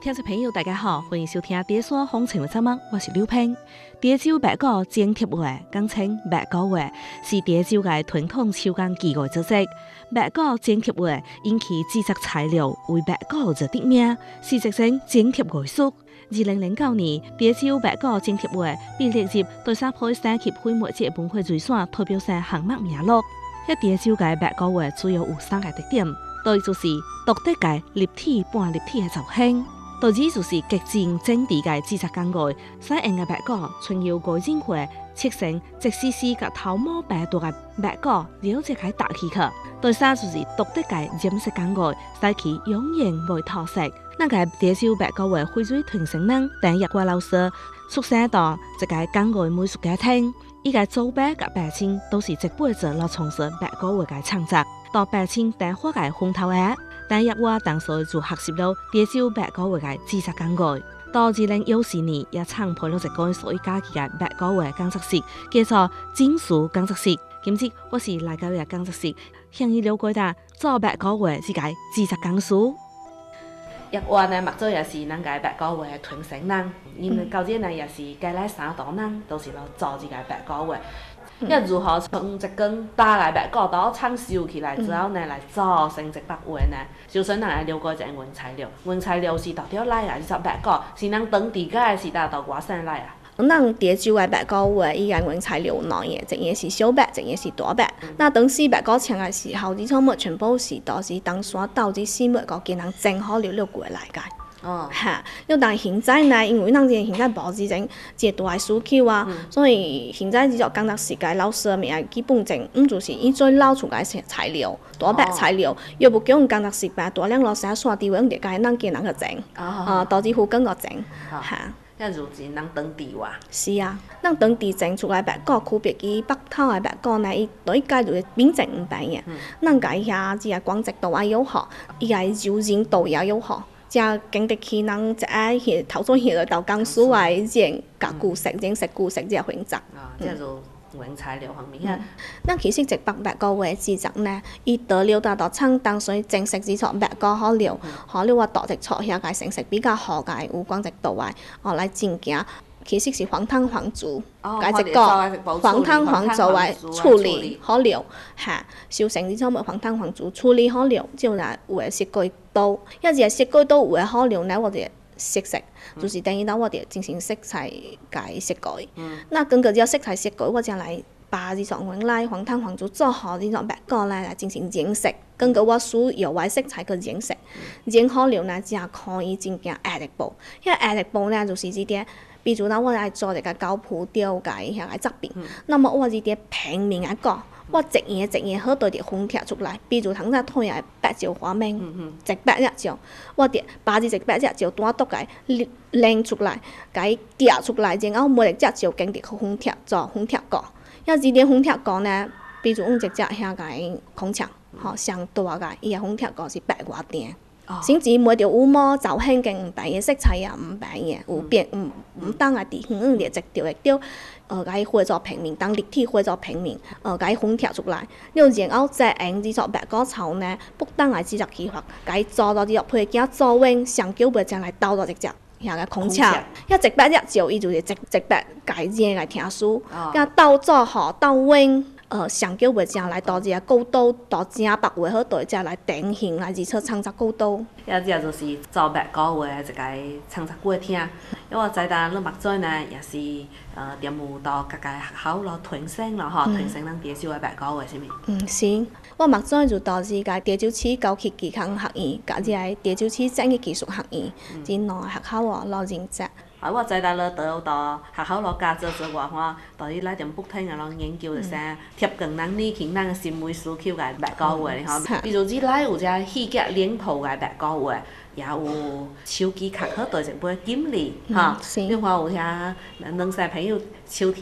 听众朋友，大家好，欢迎收听《蝶山风情》的节目，我是刘平。蝶州白果剪贴画，简称白果画，是蝶州的传统手工技艺组织。白果剪贴画因其制作材料为白果而得名，是一种剪贴艺术。2009年，蝶州白果剪贴画被列入第三批三级非物质文化遗产代表性项目名录。蝶州的白果画主要有3个特点，第一就是独特的立体半立体的造型。第二就是极尽整齐的制作工艺，使用的白果纯由外人画切成直丝丝及头毛白大的白果，了解它搭起去。第三就是独特的染色工艺，使其永远袂脱色。咱个蝶州白果画非常传承人陈日华老师出生到一个工艺美术家庭，伊个祖爸及爸亲都是一辈子来从事白果画的创作。到爸亲单画的风头下。陈日华当时就学习了蝶州白果画的制作工艺。到2014年，也创办了一间属于家己的白果画工作室，叫做锦书工作室。今日我是来到这工作室，向伊了解下做白果画这个制作工序。日华呢，目做也是咱个白果画的传承人，因为到这呢也是家来3代人都是来做这个白果画。要如何从一根大个白果刀厂收起来之后呢，来做成一幅画呢？首先，咱来了解一下原材料。原材料是到底来啊？这种白果是咱当地个是到外省来啊？ 咱蝶州的白果画，伊个原材料有2个，一个是小白，一个是大白。那当时白果抢的时候，这种物全部是都是当山豆子细末个，给人蒸好了过来个。哈，但现在呢，因为咱现在无这种一个大的需求啊，所以现在这种工作室个老师们基本上就是伊最捞出来的材料，大白材料，要不叫工作室把大量老师刷地方，就该咱给人去整，导致附近个整，哈。 那如今咱当地哇？ 是啊，咱当地种出来白果，区别于北头的白果呢，伊对伊介就是品质唔同嘅。咱家遐只个光泽度也有好，伊个柔韧度也有好。才经得起咱一个头先翕了到工书的染甲固色、染色固色这个选择。 这就原材料方面啊。 咱其实一百白果画制作呢，伊得了到厂当时正式制作白果好了，好了我倒一撮遐个成色比较好个有光泽度的，来进行。其实是黄汤黄竹，一个黄汤黄竹的处理好了，收成这种黄汤黄竹处理好了，之后呢有个设计刀，一个设计刀有个好了呢，我哋色，就是等于我哋进行色彩嘅设计。那根据这色彩设计，我才来把这种原来黄汤黄竹做好这种白果来进行染色，根据我需要的色彩去染色，染好了呢，才可以进行压力布。压力布呢，就是这啲。比如我来做一个高铺吊个遐个作品，那么我这啲平面的果，我一页好多啲分贴出来。比如通早推的白石花面，一白只石，我哋把这一白只石单独个拎出来，甲伊夹出来，然后每一只石经伫分贴做分贴果。要这啲分贴果呢，比如一只遐个孔雀，上大个，伊个分贴果是白外定。甚至每条羽毛造型跟唔同嘅色彩也唔同嘅，有变唔当啊地远就直条会掉，甲伊画做平面，当立体画做平面，甲伊分贴出来。然后再用这种白果草呢，不当来制作技法，甲伊做到这种配件做稳，上脚尾将来倒到一只遐个孔雀，一白只石，伊就是一白改染来听书，甲倒做好倒稳。上脚袂正来到这个高度，到正白画好对，才来定型来制作创作高度。 这就是做白果画的一个创作过程。因为我知道咱目做呢，也是业务到各个学校咯传承咯吼，传承咱蝶州的白果画是咪？ 是。我目做就到这个蝶州市高级技工学院，甲这个蝶州市产业技术学院，这2个学校老认真。 我知道了，到学校咯教做外吼，到伊来点不停个咯研究一些贴近咱年轻人个审美需求个白果画吼。比如这来有只细格脸谱个白果画，也有手机壳好大一本金利吼。另外有遐两三朋友手提